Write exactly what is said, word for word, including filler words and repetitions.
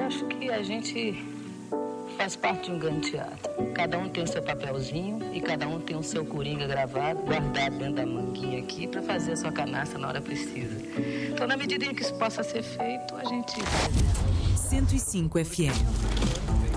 acho que a gente faz parte de um grande teatro. Cada um tem o seu papelzinho e cada um tem o seu coringa gravado, guardado dentro da manguinha aqui para fazer a sua canastra na hora precisa. Então, na medida em que isso possa ser feito, a gente faz. cento e cinco F M.